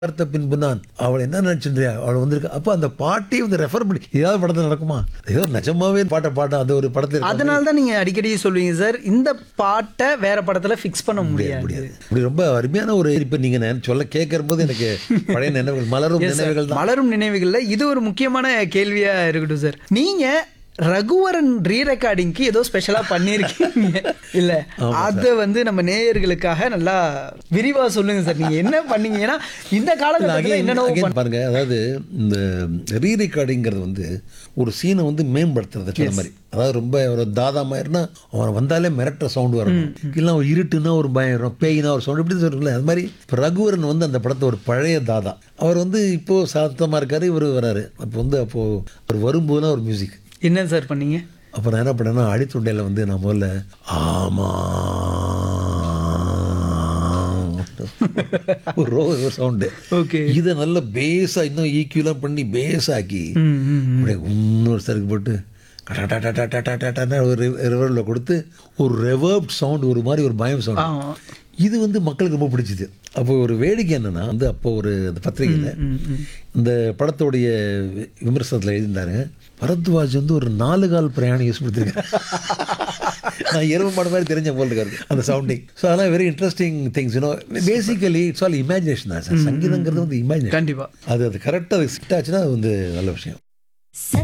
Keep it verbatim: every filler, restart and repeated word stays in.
பார்த்த பின்பு நான் அவள் என்ன நினைச்சின்றியா அவள் வந்திருக்கா அப்போ அந்த பாட்டையும் வந்து ரெஃபர் பண்ணி ஏதாவது படத்தில் நடக்குமா ஏதோ நிஜமாவே பாட்டை பாட்ட அந்த ஒரு படத்தில் அதனால தான் நீங்க அடிக்கடி சொல்லுவீங்க சார் இந்த பாட்டை வேற படத்துல ஃபிக்ஸ் பண்ண முடியாது முடியாது. முடியாது இப்படி ரொம்ப அருமையான ஒரு இப்போ நீங்க நான் சொல்ல கேட்கிற போது எனக்கு பழைய நினைவுகள் மலரும் Yes, sir. நினைவுகள் தான். மலரும் நினைவுகள்ல இது ஒரு முக்கியமான கேள்வியா இருக்கட்டும் சார். நீங்க ரகுவரன் ரீ ரெக்கார்டிங்க்கு ஏதோ ஸ்பெஷலா பண்ணிருக்கீங்க இல்ல அத வந்து நம்ம நேயர்களுக்காக நல்லா விரிவா சொல்லுங்க சார். நீங்க என்ன பண்ணீங்க? ஏன்னா இந்த காலகட்டத்துல Again, என்னென்ன again பாருங்க அதாவது இந்த ரீ ரெக்கார்டிங்கிறது வந்து ஒரு சீனை வந்து மேம்படுத்துறது சொன்ன மாதிரி அதாவது ரொம்ப ஒரு தாதா மாதிரினா அவன் வந்தாலே மிரட்டுற சவுண்ட் வரணும் இல்லை ஒரு இருட்டுன்னா ஒரு பயம் வரும் பேய்னா ஒரு சவுண்ட் இப்படி சொல்லுங்களேன் அது மாதிரி இப்போ ரகுவரன் வந்து அந்த படத்தை ஒரு பழைய தாதா அவர் வந்து இப்போ சாத்தமாக இருக்காரு இவர் வராரு அப்போ வந்து அப்போ அவர் வரும்போதுனா ஒரு மியூசிக் என்ன சார் பண்ணீங்க? அப்போ நான் என்ன பண்ணேன்னா அடித்துண்டையில் வந்து நான் முதல்ல ஆமா ஒரு ரோ ஒரு சவுண்டு ஓகே. இதை நல்ல பேஸாக இன்னும் ஈக்குவலாக பண்ணி பேஸாக்கி அப்படியே இன்னொரு சருக்கு போட்டு கட்டாட்டாட்டாட்டாட்டாட்டான்னு ஒரு ரிவரில் கொடுத்து ஒரு ரெவர்ப்ட் சவுண்ட் ஒரு மாதிரி ஒரு பயம் சவுண்ட் இது வந்து மக்களுக்கு ரொம்ப பிடிச்சிது. அப்போ ஒரு வேடிக்கை என்னன்னா வந்து அப்போ ஒரு இந்த பத்திரிகையில் இந்த படத்தோடைய விமர்சனத்தில் எழுதியிருந்தாரு பரத்வாஜ் வந்து ஒரு நாலு கால் பிரயாணம் யூஸ் கொடுத்துருக்கேன் நான் எருமை மாடு மாதிரி தெரிஞ்ச போல் இருக்காரு அந்த சவுண்டிங். ஸோ அதெல்லாம் very interesting things you know basically it's all imagination தான் சார். சங்கீதங்கிறது வந்து இமேஜினேஷன் கண்டிப்பா அது அது கரெக்டாக அது சிட் ஆச்சுன்னா அது வந்து நல்ல விஷயம்.